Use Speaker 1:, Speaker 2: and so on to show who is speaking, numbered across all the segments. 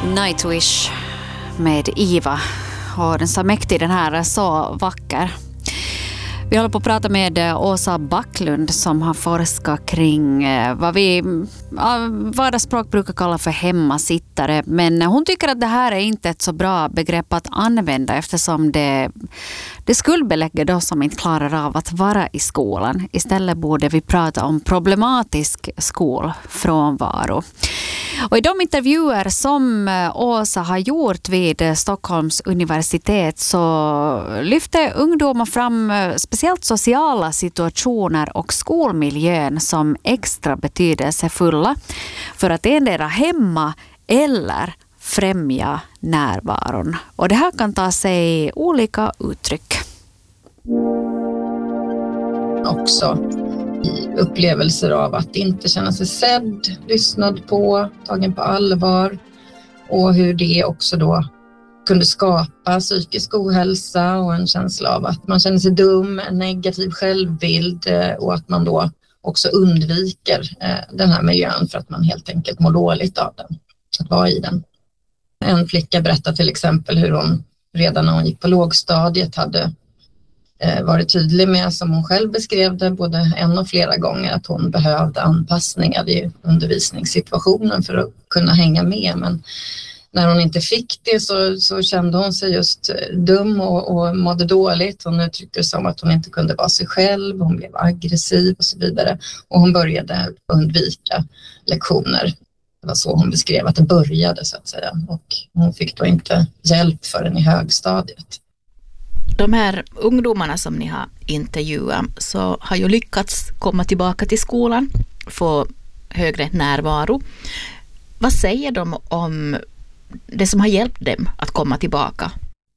Speaker 1: Nightwish med Iva. Och den så mäktig, den här är så vacker. Vi håller på att prata med Åsa Backlund som har forskat kring vad vi vardagsspråk brukar kalla för hemmasittare. Men hon tycker att det här är inte ett så bra begrepp att använda eftersom det skuldbelägger de som inte klarar av att vara i skolan. Istället borde vi prata om problematisk skolfrånvaro. Och i de intervjuer som Åsa har gjort vid Stockholms universitet så lyfter ungdomar fram speciellt sociala situationer och skolmiljön som extra betydelsefulla för att endera hämma eller främja närvaron. Och det här kan ta sig olika uttryck.
Speaker 2: Också i upplevelser av att inte känna sig sedd, lyssnad på, tagen på allvar och hur det också då kunde skapa psykisk ohälsa och en känsla av att man känner sig dum, en negativ självbild och att man då också undviker den här miljön för att man helt enkelt mår dåligt av den, att vara i den. En flicka berättade till exempel hur hon redan när hon gick på lågstadiet hade varit tydlig med, som hon själv beskrev det både en och flera gånger, att hon behövde anpassningar i undervisningssituationen för att kunna hänga med. Men när hon inte fick det så kände hon sig just dum och mådde dåligt. Hon uttryckte det som att hon inte kunde vara sig själv, hon blev aggressiv och så vidare. Och hon började undvika lektioner. Det var så hon beskrev att det började så att säga. Och hon fick då inte hjälp förrän i högstadiet.
Speaker 3: De här ungdomarna som ni har intervjuat så har ju lyckats komma tillbaka till skolan, få högre närvaro. Vad säger de om det som har hjälpt dem att komma tillbaka?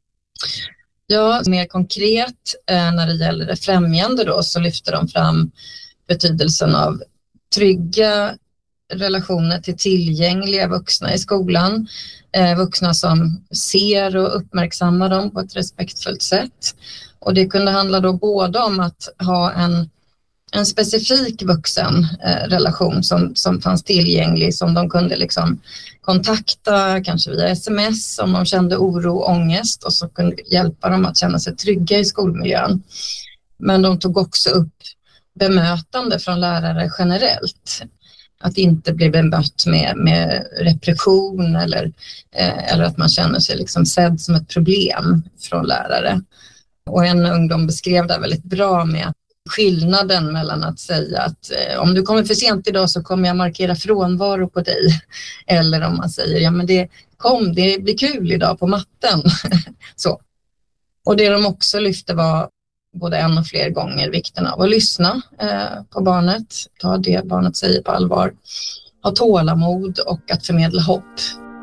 Speaker 2: Ja, mer konkret när det gäller det främjande då så lyfter de fram betydelsen av trygga relationer till tillgängliga vuxna i skolan. Vuxna som ser och uppmärksammar dem på ett respektfullt sätt. Och det kunde handla då både om att ha en specifik vuxen relation som fanns tillgänglig, som de kunde liksom kontakta, kanske via sms om de kände oro och ångest, och så kunde hjälpa dem att känna sig trygga i skolmiljön. Men de tog också upp bemötande från lärare generellt. Att inte bli bemött med repression eller att man känner sig liksom sedd som ett problem från lärare. Och en ungdom beskrev det väldigt bra med skillnaden mellan att säga att om du kommer för sent idag så kommer jag markera frånvaro på dig. Eller om man säger ja men det blir kul idag på matten. Så. Och det de också lyfte var både en och fler gånger vikten av att lyssna på barnet, ta det barnet säger på allvar, ha tålamod och att förmedla hopp.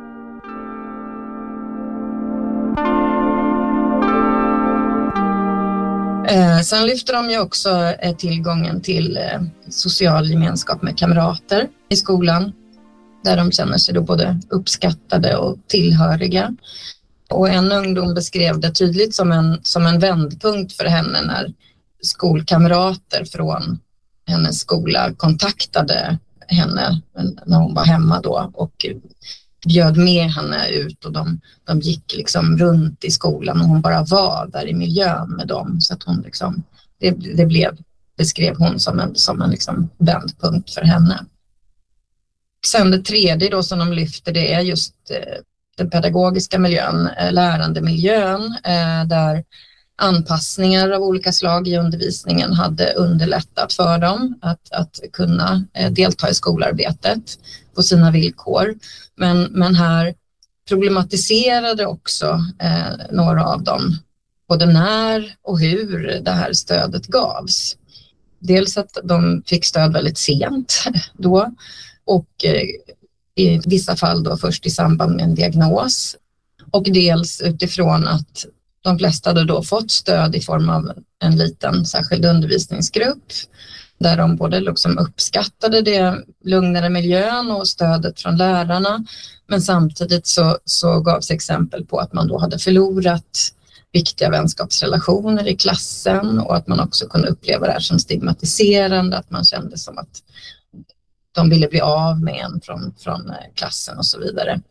Speaker 2: Sen lyfter de ju också tillgången till social gemenskap med kamrater i skolan, där de känner sig då både uppskattade och tillhöriga. Och en ungdom beskrev det tydligt som en vändpunkt för henne när skolkamrater från hennes skola kontaktade henne när hon var hemma då och bjöd med henne ut, och de gick liksom runt i skolan och hon bara var där i miljön med dem, så att hon liksom, det beskrev hon som en liksom vändpunkt för henne. Sen det tredje då som de lyfter, det är just den pedagogiska miljön, lärandemiljön, där anpassningar av olika slag i undervisningen hade underlättat för dem att kunna delta i skolarbetet på sina villkor. Men här problematiserade också några av dem både när och hur det här stödet gavs. Dels att de fick stöd väldigt sent då, och i vissa fall då först i samband med en diagnos, och dels utifrån att de flesta hade då fått stöd i form av en liten särskild undervisningsgrupp där de både liksom uppskattade det lugnare miljön och stödet från lärarna, men samtidigt så gavs exempel på att man då hade förlorat viktiga vänskapsrelationer i klassen och att man också kunde uppleva det här som stigmatiserande, att man kände som att de ville bli av med en från klassen och så vidare.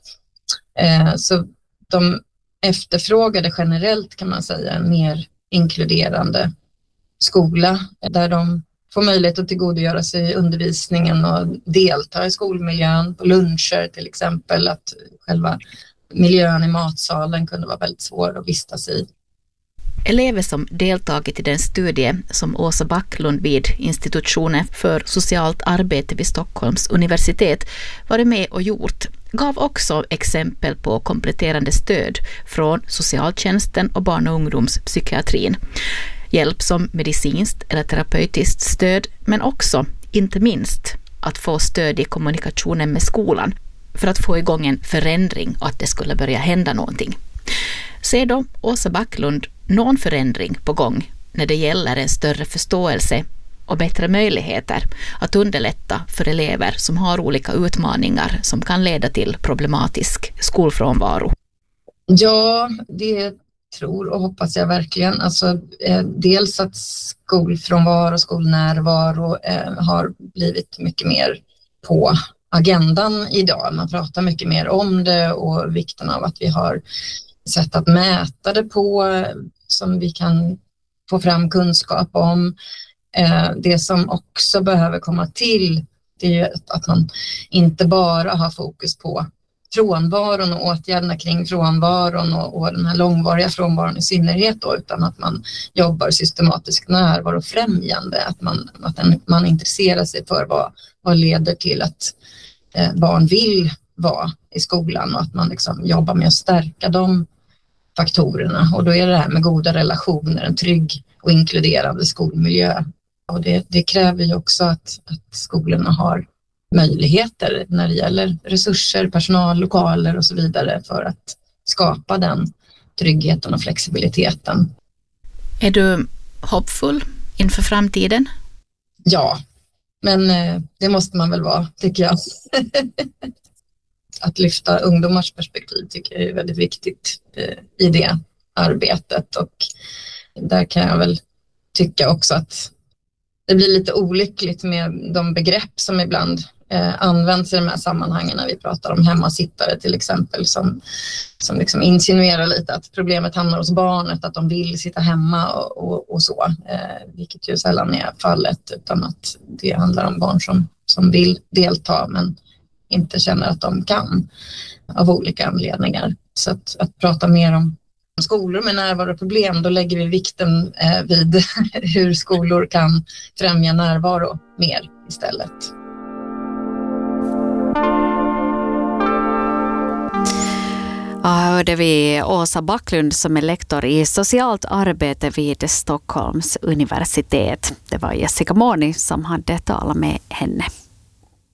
Speaker 2: Så de efterfrågade generellt, kan man säga, en mer inkluderande skola där de får möjlighet att tillgodogöra sig undervisningen och delta i skolmiljön på luncher till exempel. Att själva miljön i matsalen kunde vara väldigt svår att vistas i.
Speaker 3: Elever som deltagit i den studie som Åsa Backlund vid institutionen för socialt arbete vid Stockholms universitet varit med och gjort gav också exempel på kompletterande stöd från socialtjänsten och barn- och ungdomspsykiatrin. Hjälp som medicinskt eller terapeutiskt stöd, men också, inte minst, att få stöd i kommunikationen med skolan för att få igång en förändring och att det skulle börja hända någonting. Ser då Åsa Backlund någon förändring på gång när det gäller en större förståelse och bättre möjligheter att underlätta för elever som har olika utmaningar som kan leda till problematisk skolfrånvaro?
Speaker 2: Ja, det tror och hoppas jag verkligen. Alltså, dels att skolfrånvaro och skolnärvaro har blivit mycket mer på agendan idag. Man pratar mycket mer om det och vikten av att vi har sätt att mäta det på som vi kan få fram kunskap om. Det som också behöver komma till, det är ju att man inte bara har fokus på frånvaron och åtgärderna kring frånvaron och den här långvariga frånvaron i synnerhet då, utan att man jobbar systematiskt närvarofrämjande, att man intresserar sig för vad leder till att barn vill vara i skolan och att man liksom jobbar med att stärka de faktorerna. Och då är det här med goda relationer, en trygg och inkluderande skolmiljö. Och det kräver ju också att skolorna har möjligheter när det gäller resurser, personal, lokaler och så vidare för att skapa den tryggheten och flexibiliteten.
Speaker 3: Är du hoppfull inför framtiden?
Speaker 2: Ja, men det måste man väl vara, tycker jag. Att lyfta ungdomars perspektiv tycker jag är väldigt viktigt i det arbetet, och där kan jag väl tycka också att det blir lite olyckligt med de begrepp som ibland används i de här sammanhangen när vi pratar om hemmasittare till exempel, som liksom insinuerar lite att problemet hamnar hos barnet, att de vill sitta hemma och så, vilket ju sällan är fallet, utan att det handlar om barn som vill delta men inte känner att de kan av olika anledningar. Så att prata mer om skolor med närvaroproblem, då lägger vi vikten vid hur skolor kan främja närvaro mer istället.
Speaker 1: Ja, hörde vi Åsa Backlund som är lektor i socialt arbete vid Stockholms universitet. Det var Jessica Moni som hade talat med henne.